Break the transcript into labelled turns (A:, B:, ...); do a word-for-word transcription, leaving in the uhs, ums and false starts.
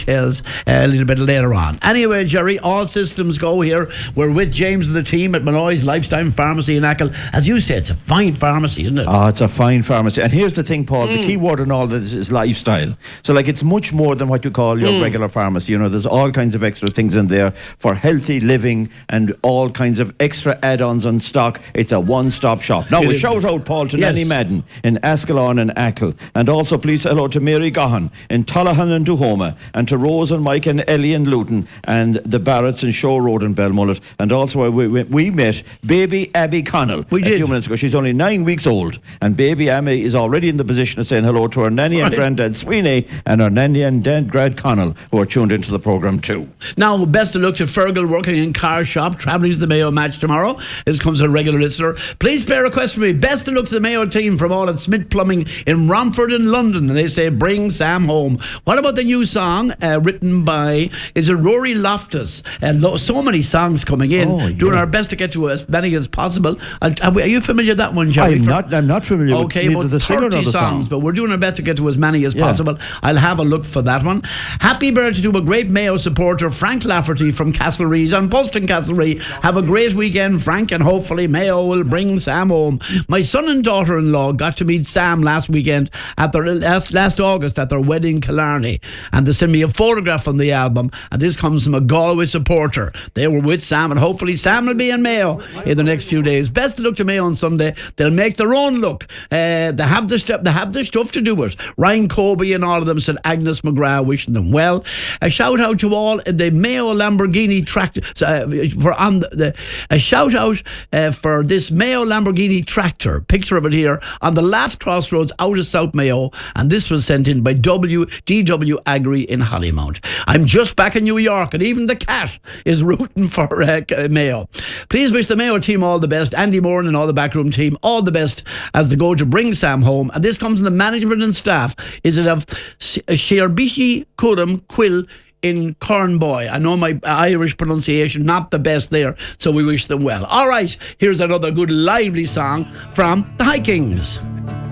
A: details uh, a little bit later on. Anyway, Jerry, all systems go here. We're with James and the team at Malloy's Lifetime Pharmacy in Achill. As you said, it's a fine pharmacy, isn't it?
B: Oh, it's a fine pharmacy. And here's the thing, Paul, mm. the key word in all this is lifestyle. So like it's much more than what you call your mm. regular pharmacy. You know, there's all kinds of extra things in there for healthy living and all kinds of extra add-ons on stock. It's a one-stop shop. Now, a shout out, Paul, to yes. Nanny Madden in Ascalon and Achill. And also, please, hello to Mary Gahan in Tullahan and Duhoma. And to Rose and Mike and Ellie and Luton. And the Barretts in Show Road in Belmullet. And also, we, we, we met baby Abby Connell
A: we
B: a
A: did.
B: few minutes ago. She's only nine weeks old. And baby Abby is already in the position of saying hello to her nanny right. and granddad Sweeney and her nanny and dad Grad Connell, who are tuned into the programme too.
A: Now, best of luck to Fergal working in car shop, travelling to the Mayo match tomorrow. This comes a regular listener. Please play a request for me. Best of luck to the Mayo team from all at Smith Plumbing in Romford in London. And they say, bring Sam home. What about the new song uh, written by, is it Rory Loftus? Uh, lo- so many songs coming in. Oh, yeah. Doing our best to get to as many as possible. Uh, are you familiar with that one, Jerry?
B: I'm
A: for,
B: not, I'm not familiar
A: okay,
B: with neither the singer nor the
A: songs,
B: song.
A: but we're doing our best to get to as many as yeah. possible. I'll have a look for that one. Happy birthday to a great Mayo supporter, Frank Lafferty from Castlereagh on Post in Castlereagh. Have a great weekend, Frank, and hopefully Mayo will bring Sam home. My son and daughter-in-law got to meet Sam last weekend at their last, last August at their wedding in Killarney, and they sent me a photograph on the album, and this comes from a Galway supporter. They were with Sam, and hopefully Sam will be in Mayo in the next few days. Best of luck to Mayo on Sunday. They'll make their own look. Uh, they have the stuff. They have the stuff to do it. Ryan Colby and all of them said Agnes McGrath wishing them well. A shout out to all the Mayo Lamborghini tractor uh, for on the, the a shout out uh, for this Mayo Lamborghini tractor. Picture of it here on the last crossroads out of South Mayo, and this was sent in by W D W Agri in Hollymount. I'm just back in New York, and even the cat is rooting for uh, Mayo. Please wish the Mayo team all the best. Andy Moore and all the backroom team all the best as they go to bring Sam home. And this comes from the management and staff. Is it of Shearbishi Kuram Quill in Cornboy? I know my Irish pronunciation not the best there, so we wish them well. All right, here's another good lively song from the High Kings.